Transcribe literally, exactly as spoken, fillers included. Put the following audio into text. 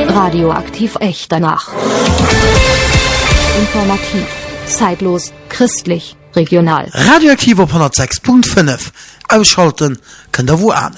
Radioaktiv echt danach. Informativ, zeitlos, christlich, regional. Radioaktiv op hundertsechs Komma fünf. Ausschalten könnt ihr wo an.